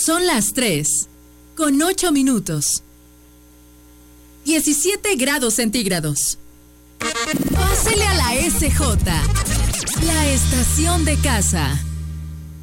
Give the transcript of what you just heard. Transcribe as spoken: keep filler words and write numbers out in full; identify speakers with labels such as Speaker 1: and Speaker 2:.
Speaker 1: Son las tres, con ocho minutos. diecisiete grados centígrados. Pásele a la S J, la estación de casa.